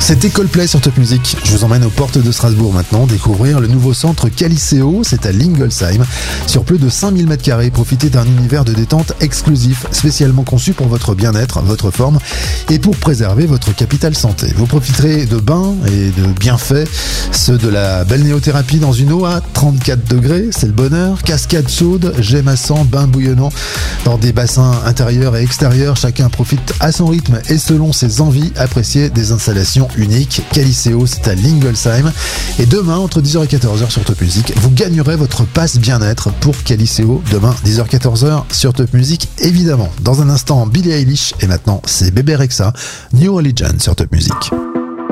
C'était Coldplay sur Top Music. Je vous emmène aux portes de Strasbourg maintenant, découvrir le nouveau centre Caliceo, c'est à Lingolsheim. Sur plus de 5000 m², profitez d'un univers de détente exclusif, spécialement conçu pour votre bien-être, votre forme et pour préserver votre capital santé. Vous profiterez de bains et de bienfaits, ceux de la balnéothérapie dans une eau à 34 degrés, c'est le bonheur, cascade chaude, jet massant, bain bouillonnant dans des bassins intérieurs et extérieurs. Chacun profite à son rythme et selon ses envies, apprécier des installations unique. Caliceo, c'est à Lingolsheim. Et demain, entre 10h et 14h sur Top Music, vous gagnerez votre passe bien-être pour Caliceo. Demain, 10h-14h sur Top Music, évidemment. Dans un instant, Billie Eilish. Et maintenant, c'est Bébé Rexha, New Religion sur Top Music.